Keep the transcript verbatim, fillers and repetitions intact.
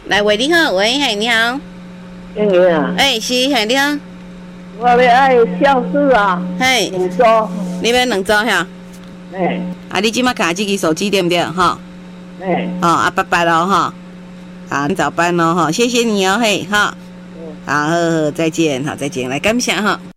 来，喂，你好，喂，嘿，你好。 英语啊？ 哎、欸，是，嘿，你好。 我要爱孝事啊。 嘿。 两周。 你要两周哈？ 哎。 啊，你即马卡这个手机对不对？哈。 哎。 哦，啊，拜拜喽哈。好，你早班喽哈，谢谢你哦，嘿，哈。好，好，再见，好，再见，来感谢哈。